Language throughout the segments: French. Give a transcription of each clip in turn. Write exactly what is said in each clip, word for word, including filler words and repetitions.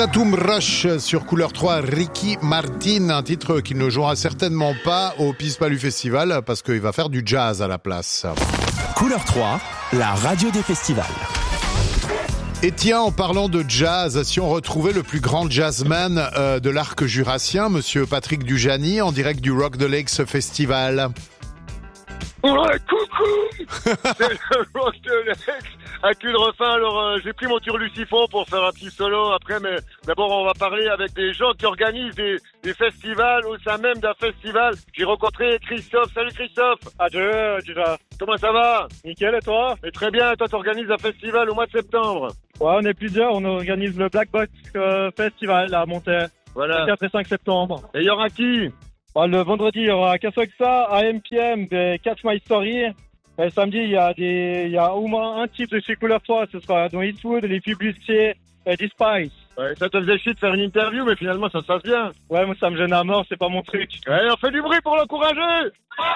Tatum Rush sur Couleur trois, Ricky Martin, un titre qu'il ne jouera certainement pas au Pispalu Festival parce qu'il va faire du jazz à la place. Couleur trois, la radio des festivals. Et tiens, en parlant de jazz, si on retrouvait le plus grand jazzman euh, de l'arc jurassien, monsieur Patrick Dujani, en direct du Rock the Lakes Festival. Ouais, coucou. C'est le Rock the Lakes avec une refin. Alors, euh, j'ai pris mon turlusiphon pour faire un petit solo après, mais d'abord, on va parler avec des gens qui organisent des, des festivals au sein même d'un festival. J'ai rencontré Christophe. Salut Christophe. Adieu, déjà. Comment ça va? Nickel, et toi? Et très bien, toi, tu organises un festival au mois de septembre. Ouais, on est plusieurs. On organise le Black Box euh, Festival à Montaigne. Voilà. Le quatre et cinq septembre. Et il y aura qui? Ouais, le vendredi, il y aura Kasoksa, A M P M, des Catch My Story. Et samedi, il y a des, il y a au moins un type de chez Couleur trois. Ce sera Don Eastwood, les publicités et des Spice. Ouais, ça te faisait chier de faire une interview, mais finalement, ça se passe bien. Ouais, moi, ça me gêne à mort, c'est pas mon truc. Ouais, on fait du bruit pour l'encourager.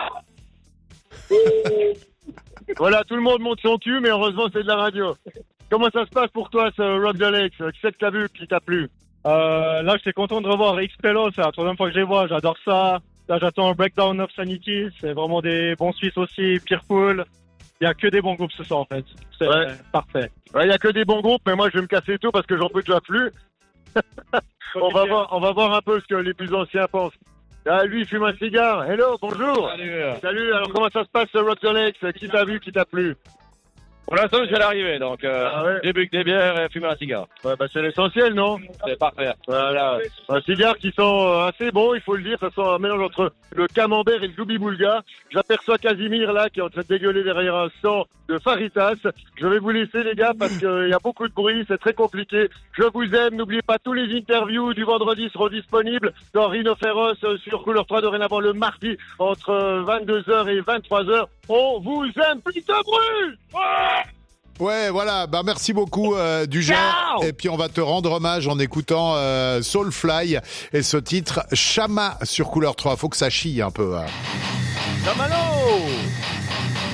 Voilà, tout le monde monte son cul, mais heureusement, c'est de la radio. Comment ça se passe pour toi, ce Rock the Lakes? Qui c'est que t'as vu, qui t'a plu? Euh, là, j'étais content de revoir X-Pello, c'est la troisième fois que je les vois, j'adore ça. Là, j'attends un Breakdown of Sanity, c'est vraiment des bons Suisses aussi, Peerful. Il y a que des bons groupes ce soir, en fait. C'est ouais. Parfait. Ouais, il y a que des bons groupes, mais moi, je vais me casser tout parce que j'en peux déjà plus. on va voir, on va voir un peu ce que les plus anciens pensent. Ah, lui, il fume un cigare. Hello, bonjour. Salut. Salut, alors comment ça se passe, ce Rock the Lakes? Qui t'a vu, qui t'a plu? Pour l'instant, je viens d'arriver, donc euh, ah ouais. j'ai bu que des bières et fumé un cigare. Ouais, bah c'est l'essentiel, non? C'est parfait. Voilà, un cigare qui sent assez bon, il faut le dire, ça sent un mélange entre le camembert et le doubi-boulga. J'aperçois Casimir là qui est en train de dégueuler derrière un stand de Faritas. Je vais vous laisser les gars parce qu'il y a beaucoup de bruit, c'est très compliqué. Je vous aime, n'oubliez pas tous les interviews du vendredi seront disponibles dans Rhino Féroce sur Couleur trois dorénavant le mardi entre vingt-deux heures et vingt-trois heures. On vous aime, petit bruit! Ouais, voilà. Bah merci beaucoup euh, du genre. Et puis on va te rendre hommage en écoutant euh, Soulfly et ce titre Chama sur Couleur trois. Faut que ça chie un peu. Hein. Chamano!